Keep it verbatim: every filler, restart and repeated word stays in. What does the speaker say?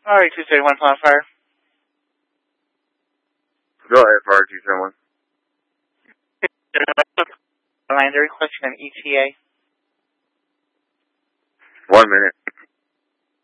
All right, two thirty-one, Pond Fire. Go ahead, Fire two seven one. Reminder requesting an E T A. One minute.